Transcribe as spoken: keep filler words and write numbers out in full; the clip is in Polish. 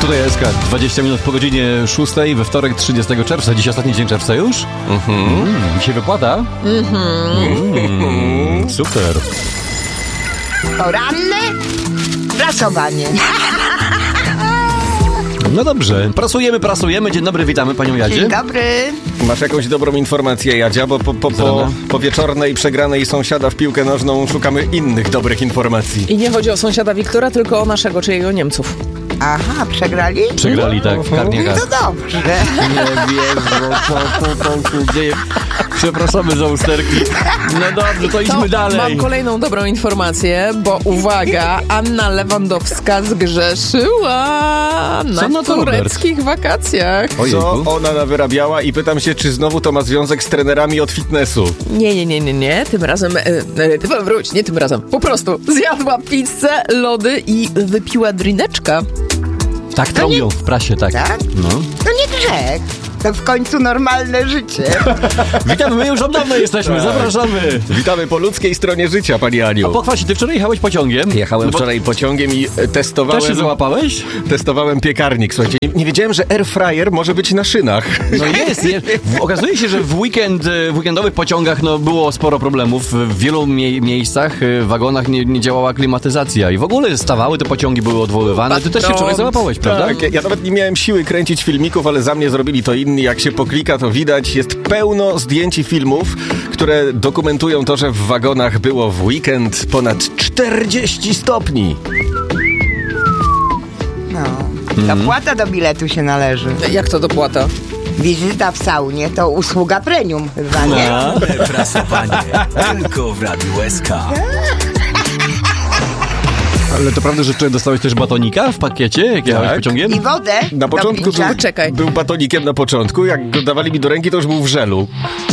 Tutaj S K, dwadzieścia minut po godzinie szóstej, we wtorek trzydziestego czerwca. Dziś ostatni dzień czerwca już? Mhm. Mm, się wypłata? Mhm. Mm, super. Poranne prasowanie. No dobrze, prasujemy, prasujemy. Dzień dobry, witamy panią Jadzie. Dzień dobry. Masz jakąś dobrą informację, Jadzia, bo po, po, po, po wieczornej przegranej sąsiada w piłkę nożną szukamy innych dobrych informacji. I nie chodzi o sąsiada Wiktora, tylko o naszego, czyli o Niemców. Aha, przegrali? Przegrali, tak, w Karniakach. To dobrze. Nie wierzę, co to tam się dzieje. Przepraszamy za usterki. No dobrze, to idźmy To dalej. mam kolejną dobrą informację, bo uwaga, Anna Lewandowska zgrzeszyła Co na na to, tureckich wakacjach. Co ona nawyrabiała i pytam się, czy znowu to ma związek z trenerami od fitnessu. Nie, nie, nie, nie, nie. Tym razem, e, e, ty wróć, nie tym razem. Po prostu zjadła pizzę, lody i wypiła drineczka. Tak trąbią w prasie, tak. Tak? No. To nie grzech. To w końcu normalne życie. Witamy, my już od dawna jesteśmy, zapraszamy. Witamy po ludzkiej stronie życia, pani Aniu. A pochwal się, ty wczoraj jechałeś pociągiem? Jechałem No bo wczoraj pociągiem i e, testowałem... Też się załapałeś? Testowałem piekarnik, słuchajcie. Nie wiedziałem, że air fryer może być na szynach. No jest, jest. W, okazuje się, że w weekend, w weekendowych pociągach no, było sporo problemów. W wielu mie- miejscach, w wagonach nie, nie działała klimatyzacja i w ogóle stawały, te pociągi były odwoływane. Ty też się wczoraj załapałeś, prawda? Tak, ja, ja nawet nie miałem siły kręcić filmików, ale za mnie zrobili to inni. Jak się poklika, to widać. Jest pełno zdjęć i filmów, które dokumentują to, że w wagonach było w weekend ponad czterdzieści stopni. No. Dopłata do biletu się należy. Jak to dopłata? Wizyta w saunie to usługa premium chyba, nie? No. Prasowanie tylko w Radiu S K. Ale to prawda, że wczoraj dostałeś też batonika w pakiecie, jak jechałeś Tak. pociągiem? I wodę Na do początku picia. był, Czekaj. był batonikiem na początku, jak go dawali mi do ręki, to już był w żelu.